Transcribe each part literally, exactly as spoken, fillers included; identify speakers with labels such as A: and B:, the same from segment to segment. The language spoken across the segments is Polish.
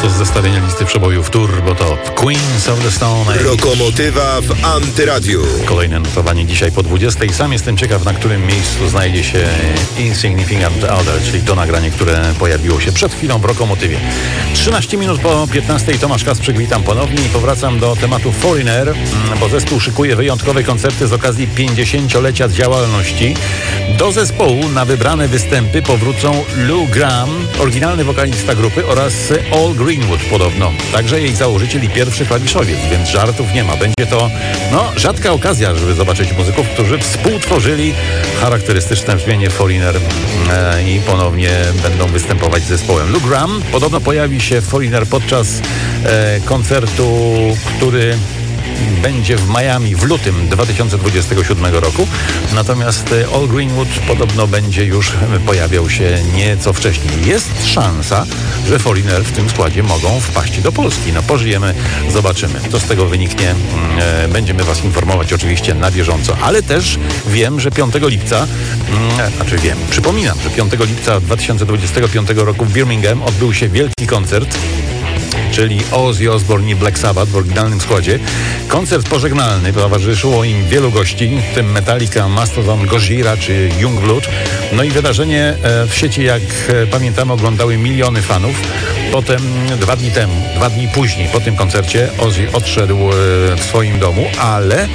A: prosto z zestawienia listy przebojów Turbo Top. Queens of the Stone Age.
B: Lokomotywa w Antyradiu.
A: Kolejne notowanie dzisiaj po dwudziestej. Sam jestem ciekaw, na którym miejscu znajdzie się Insignificant Other, czyli to nagranie, które pojawiło się przed chwilą w Lokomotywie. trzynaście minut po piętnastej. Tomasz Kasprzyk, witam ponownie i powracam do tematu Foreigner, bo zespół szykuje wyjątkowe koncerty z okazji pięćdziesięciolecia działalności. Do zespołu na wybrane występy powrócą Lou Gramm, oryginalny wokalista grupy, oraz Al Greenwood podobno. Także jej założyciel i pierwszy klawiszowiec, więc żartów nie ma. Będzie to, no, rzadka okazja, żeby zobaczyć muzyków, którzy współtworzyli charakterystyczne brzmienie Foreigner e, i ponownie będą występować z zespołem. Lou Gramm podobno pojawi się w Foreigner podczas e, koncertu, który będzie w Miami w lutym dwa tysiące dwudziestego siódmego roku. Natomiast Al Greenwood podobno będzie już pojawiał się nieco wcześniej. Jest szansa, że Foreigner w tym składzie mogą wpaść do Polski. No pożyjemy, zobaczymy. Co z tego wyniknie, e, będziemy Was informować oczywiście na bieżąco. Ale też wiem, że piątego lipca, e, znaczy wiem, przypominam, że piątego lipca dwa tysiące dwudziestego piątego roku w Birmingham odbył się wielki koncert, czyli Ozzy Osbourne i Black Sabbath w oryginalnym składzie. Koncert pożegnalny, towarzyszyło im wielu gości, w tym Metallica, Mastodon, Gojira czy Youngblood. No i wydarzenie w sieci, jak pamiętamy, oglądały miliony fanów. Potem dwa dni temu, dwa dni później po tym koncercie Ozzy odszedł w swoim domu, ale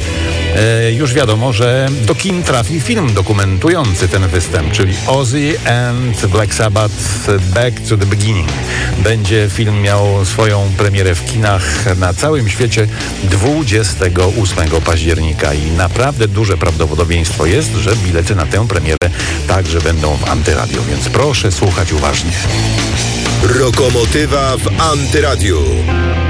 A: już wiadomo, że do kin trafi film dokumentujący ten występ, czyli Ozzy and Black Sabbath Back to the Beginning. Będzie film miał swoją premierę w kinach na całym świecie dwudziestego ósmego października i naprawdę duże prawdopodobieństwo jest, że bilety na tę premierę także będą w Antyradio, więc proszę słuchać uważnie.
B: Lokomotywa w Antyradiu.